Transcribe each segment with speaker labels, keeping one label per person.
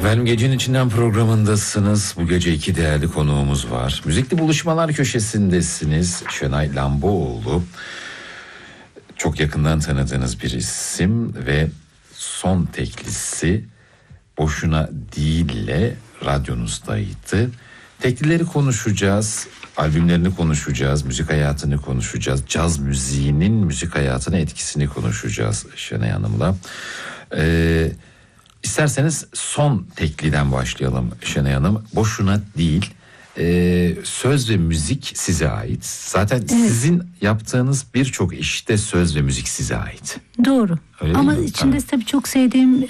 Speaker 1: Efendim Gecenin İçinden programındasınız. Bu gece iki değerli konuğumuz var. Müzikli Buluşmalar köşesindesiniz. Şenay Lamboğlu. Çok yakından tanıdığınız bir isim ve son teklisi Boşuna Değil'le radyonuzdaydı. Teklileri konuşacağız, albümlerini konuşacağız, müzik hayatını konuşacağız, caz müziğinin müzik hayatına etkisini konuşacağız Şenay Hanım'la. İsterseniz son tekliden başlayalım Şenay Hanım. Boşuna Değil. Söz ve müzik size ait. Zaten evet, sizin yaptığınız birçok işte söz ve müzik size ait.
Speaker 2: Doğru. Öyle ama içinde tabii çok sevdiğim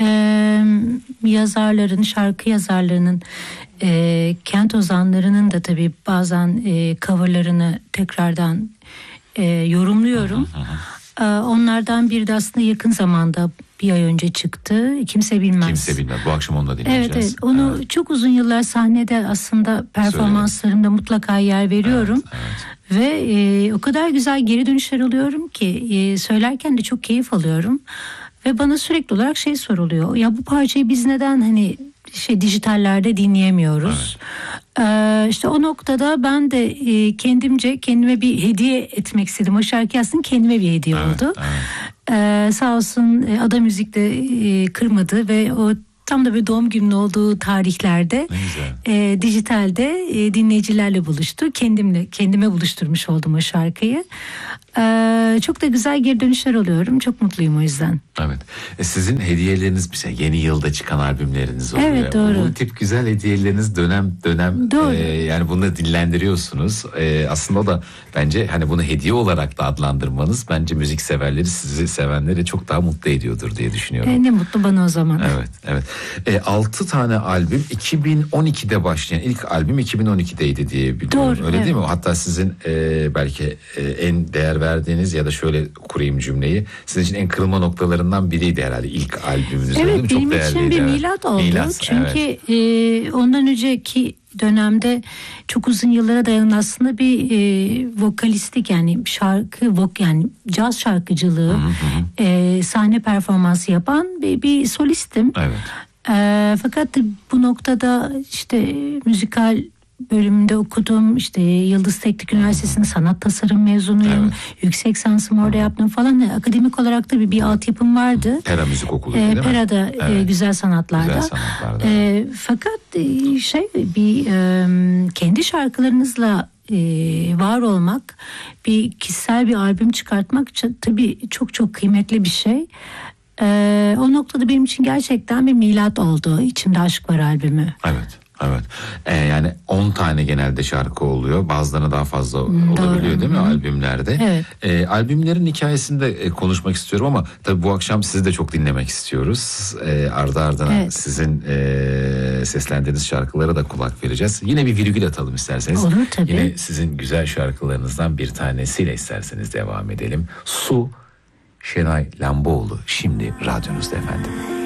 Speaker 2: yazarların, şarkı yazarlarının, kent ozanlarının da tabii bazen coverlarını tekrardan yorumluyorum. Onlardan biri de aslında yakın zamanda, bir ay önce çıktı. Kimse Bilmez.
Speaker 1: Kimse Bilmez. Bu akşam onu da dinleyeceğiz.
Speaker 2: Evet. Onu çok uzun yıllar sahnede aslında performanslarımda mutlaka yer veriyorum. Evet. Ve o kadar güzel geri dönüşler alıyorum ki söylerken de çok keyif alıyorum. Ve bana sürekli olarak soruluyor. Ya bu parçayı biz neden dijitallerde dinleyemiyoruz? Evet. İşte o noktada ben de kendime bir hediye etmek istedim. O şarkı aslında kendime bir hediye oldu. Evet. Sağ olsun Ada Müzik de kırmadı ve o tam da bir doğum günün olduğu tarihlerde dijitalde dinleyicilerle buluştu. Kendime buluşturmuş oldum o şarkıyı. Çok da güzel geri dönüşler alıyorum. Çok mutluyum o yüzden.
Speaker 1: Evet. Sizin hediyeleriniz mesela yeni yılda çıkan albümleriniz oluyor.
Speaker 2: Evet, doğru.
Speaker 1: Bu tip güzel hediyeleriniz dönem yani bunu dillendiriyorsunuz. Aslında o da bence bunu hediye olarak da adlandırmanız bence müzik severleri, sizi sevenleri çok daha mutlu ediyordur diye düşünüyorum.
Speaker 2: Ne mutlu bana o zaman.
Speaker 1: Evet. 6 tane albüm 2012'de başlayan ilk albüm 2012'deydi diye biliyorum.
Speaker 2: Doğru,
Speaker 1: öyle değil mi? Hatta sizin belki en değer verdiğiniz ya da şöyle kurayım cümleyi, sizin için en kırılma noktalarından biriydi herhalde ilk albümünüz.
Speaker 2: Evet, benim için bir milat oldu. Çünkü ondan önceki dönemde çok uzun yıllara dayanan aslında bir vokalistik yani caz şarkıcılığı, sahne performansı yapan bir solistim.
Speaker 1: Evet.
Speaker 2: Fakat bu noktada müzikal bölümünde okudum. Yıldız Teknik Üniversitesi'nin sanat tasarım mezunuyum. Evet. Yüksek lisansımı orada yaptım falan. Akademik olarak da bir altyapım vardı.
Speaker 1: Pera Müzik Okulu değil mi?
Speaker 2: Pera'da güzel sanatlarda. Fakat kendi şarkılarınızla var olmak, bir kişisel bir albüm çıkartmak tabii çok çok kıymetli bir şey. O noktada benim için gerçekten bir milat oldu. İçimde Aşk Var albümü.
Speaker 1: Evet. Yani 10 tane genelde şarkı oluyor. Bazılarına daha fazla olabiliyor değil mi albümlerde? Evet. Albümlerin hikayesini de konuşmak istiyorum ama tabii bu akşam sizi de çok dinlemek istiyoruz. Ardı ardına sizin seslendiğiniz şarkılara da kulak vereceğiz. Yine bir virgül atalım isterseniz.
Speaker 2: Olur tabii.
Speaker 1: Yine sizin güzel şarkılarınızdan bir tanesiyle isterseniz devam edelim. Su, Şenay Lamboğlu şimdi radyonuzda efendim.